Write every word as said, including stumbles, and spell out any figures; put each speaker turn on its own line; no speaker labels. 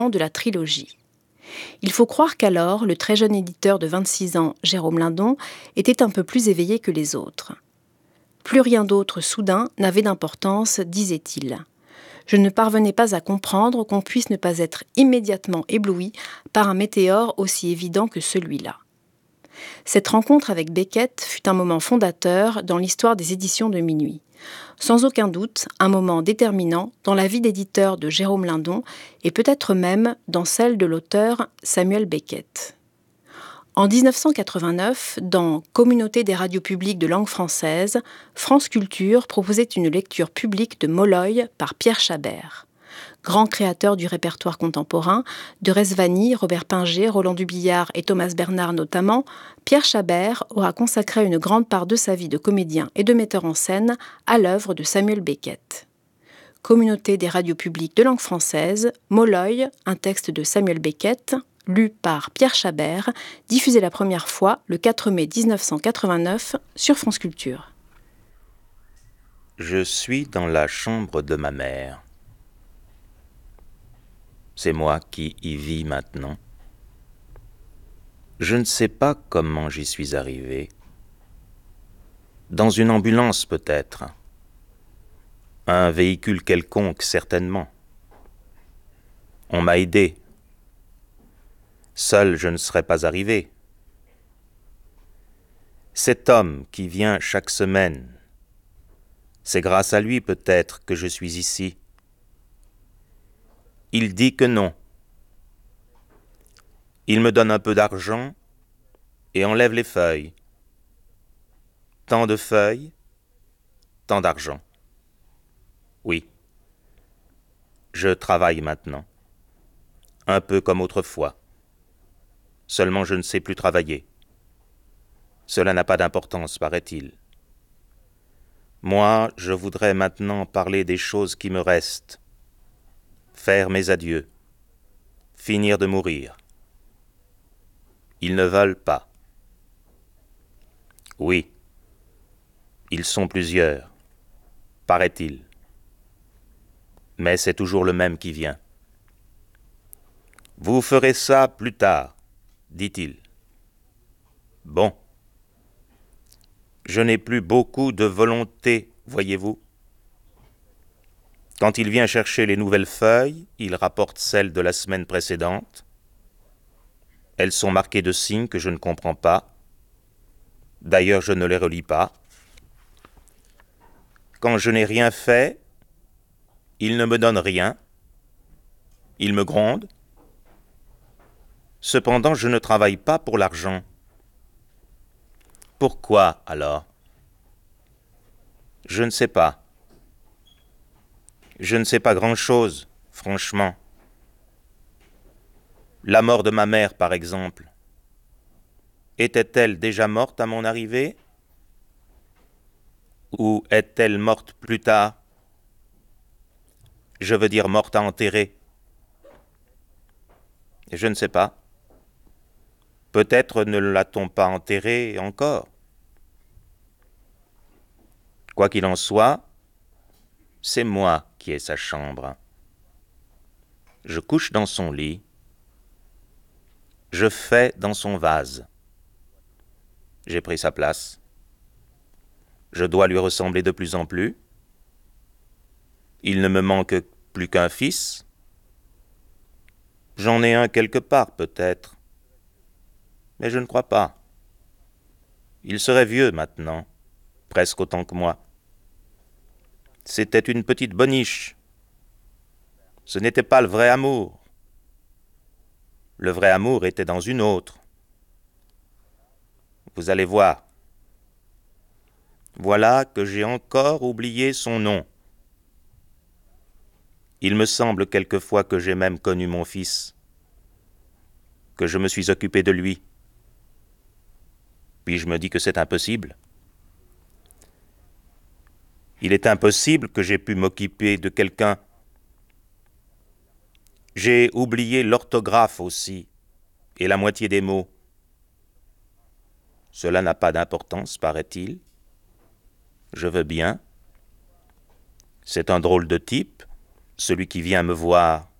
de la trilogie. Il faut croire qu'alors, le très jeune éditeur de vingt-six ans, Jérôme Lindon, était un peu plus éveillé que les autres. Plus rien d'autre, soudain, n'avait d'importance, disait-il. Je ne parvenais pas à comprendre qu'on puisse ne pas être immédiatement ébloui par un météore aussi évident que celui-là. Cette rencontre avec Beckett fut un moment fondateur dans l'histoire des éditions de Minuit. Sans aucun doute, un moment déterminant dans la vie d'éditeur de Jérôme Lindon et peut-être même dans celle de l'auteur Samuel Beckett. En dix-neuf cent quatre-vingt-neuf, dans Communauté des radios publiques de langue française, France Culture proposait une lecture publique de Molloy par Pierre Chabert. Grand créateur du répertoire contemporain, de Rezvani, Robert Pinger, Roland Dubillard et Thomas Bernard notamment, Pierre Chabert aura consacré une grande part de sa vie de comédien et de metteur en scène à l'œuvre de Samuel Beckett. Communauté des radios publiques de langue française, Molloy, un texte de Samuel Beckett, lu par Pierre Chabert, diffusé la première fois le quatre mai dix-neuf cent quatre-vingt-neuf sur France Culture.
Je suis dans la chambre de ma mère. C'est moi qui y vis maintenant. Je ne sais pas comment j'y suis arrivé. Dans une ambulance peut-être. Un véhicule quelconque certainement. On m'a aidé. Seul je ne serais pas arrivé. Cet homme qui vient chaque semaine, c'est grâce à lui peut-être que je suis ici. Il dit que non. Il me donne un peu d'argent et enlève les feuilles. Tant de feuilles, tant d'argent. Oui. Je travaille maintenant. Un peu comme autrefois. Seulement je ne sais plus travailler. Cela n'a pas d'importance, paraît-il. Moi, je voudrais maintenant parler des choses qui me restent. Faire mes adieux, finir de mourir. Ils ne veulent pas. Oui, ils sont plusieurs, paraît-il. Mais c'est toujours le même qui vient. Vous ferez ça plus tard, dit-il. Bon. Je n'ai plus beaucoup de volonté, voyez-vous. Quand il vient chercher les nouvelles feuilles, il rapporte celles de la semaine précédente. Elles sont marquées de signes que je ne comprends pas. D'ailleurs, je ne les relis pas. Quand je n'ai rien fait, il ne me donne rien. Il me gronde. Cependant, je ne travaille pas pour l'argent. Pourquoi, alors? Je ne sais pas. Je ne sais pas grand-chose, franchement. La mort de ma mère, par exemple. Était-elle déjà morte à mon arrivée? Ou est-elle morte plus tard? Je veux dire morte à enterrer. Je ne sais pas. Peut-être ne l'a-t-on pas enterrée encore. Quoi qu'il en soit, c'est moi qui ai sa chambre. Je couche dans son lit. Je fais dans son vase. J'ai pris sa place. Je dois lui ressembler de plus en plus. Il ne me manque plus qu'un fils. J'en ai un quelque part, peut-être. Mais je ne crois pas. Il serait vieux maintenant, presque autant que moi. C'était une petite boniche. Ce n'était pas le vrai amour. Le vrai amour était dans une autre. Vous allez voir. Voilà que j'ai encore oublié son nom. Il me semble quelquefois que j'ai même connu mon fils, que je me suis occupé de lui. Puis je me dis que c'est impossible. Il est impossible que j'aie pu m'occuper de quelqu'un. J'ai oublié l'orthographe aussi, et la moitié des mots. Cela n'a pas d'importance, paraît-il. Je veux bien. C'est un drôle de type, celui qui vient me voir